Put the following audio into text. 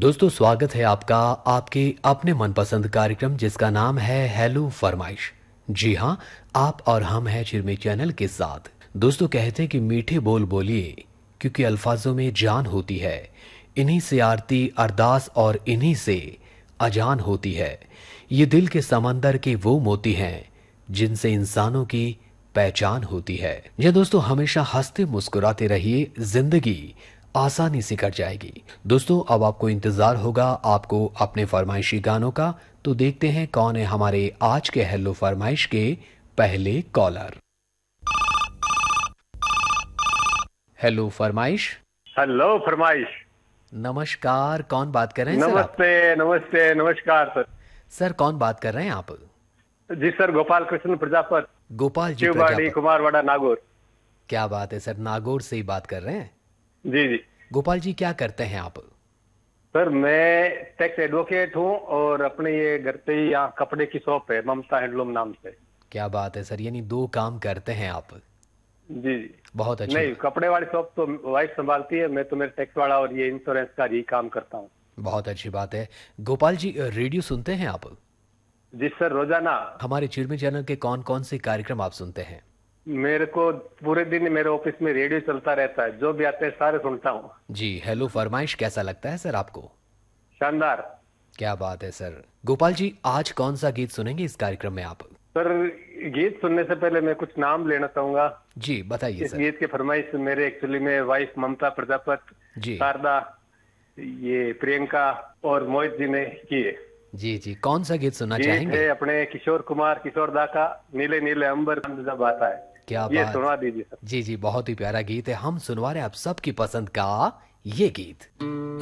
दोस्तों स्वागत है आपका आपके अपने मनपसंद कार्यक्रम जिसका नाम है हेलो फरमाइश। जी हाँ, आप और हम हैं चिरमे चैनल के साथ। दोस्तों कहते हैं कि मीठे बोल बोलिए क्योंकि अल्फाजों में जान होती है। इन्हीं से आरती अरदास और इन्हीं से अजान होती है। ये दिल के समंदर के वो मोती हैं जिनसे इंसानों की पहचान होती है। ये दोस्तों हमेशा हंसते मुस्कुराते रहिए, जिंदगी आसानी से कट जाएगी। दोस्तों अब आपको इंतजार होगा आपको अपने फरमाइशी गानों का, तो देखते हैं कौन है हमारे आज के हेलो फरमाइश के पहले कॉलर। हेलो फरमाइश। हेलो फरमाइश। नमस्कार, कौन बात कर रहे हैं सर आप? नमस्ते नमस्ते नमस्कार सर। सर कौन बात कर रहे हैं आप? जी सर, गोपाल कृष्ण प्रजापत, गोपाल जी शिवबाड़ी, प्रजापत। कुमारवाड़ा, नागौर। क्या बात है सर, नागौर से ही बात कर रहे हैं। जी जी गोपाल जी क्या करते हैं आप? सर, मैं टैक्स एडवोकेट हूँ और अपने ये घर पे ही यहाँ कपड़े की शॉप है, ममता हैंडलूम नाम से। क्या बात है सर, यानी दो काम करते हैं आप। जी जी। बहुत अच्छी नहीं, बात। कपड़े वाली शॉप तो वाइफ संभालती है, मैं तो मेरे टैक्स वाला और ये इंश्योरेंस का ही काम करता हूँ। बहुत अच्छी बात है। गोपाल जी रेडियो सुनते हैं आप? जी सर, रोजाना। हमारे चिरमी चैनल के कौन कौन से कार्यक्रम आप सुनते हैं? मेरे को पूरे दिन मेरे ऑफिस में रेडियो चलता रहता है, जो भी आते हैं सारे सुनता हूँ। जी, हेलो फरमाइश कैसा लगता है सर आपको? शानदार। क्या बात है सर। गोपाल जी आज कौन सा गीत सुनेंगे इस कार्यक्रम में आप? सर, गीत सुनने से पहले मैं कुछ नाम लेना चाहूंगा। जी बताइए इस सर। गीत के फरमाइश मेरे एक्चुअली में वाइफ ममता प्रजापत, जी शारदा, ये प्रियंका और मोहित जी ने किए। जी जी, कौन सा गीत सुनना गीत चाहेंगे? है अपने किशोर कुमार, किशोर दा का, नीले नीले अंबर जब आता है। क्या ये बात। सुनवा दीजिए सर। जी जी, बहुत ही प्यारा गीत है, हम सुनवा रहे हैं आप सबकी पसंद का ये गीत।